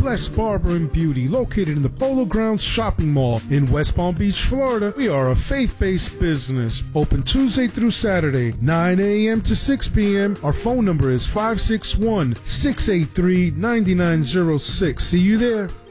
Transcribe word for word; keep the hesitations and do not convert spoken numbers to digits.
Blessed Barber and Beauty, located in the Polo Grounds Shopping Mall in West Palm Beach, Florida. We are a faith-based business, open Tuesday through Saturday, nine a.m. to six p.m. Our phone number is five six one, six eight three, nine nine zero six. See you there.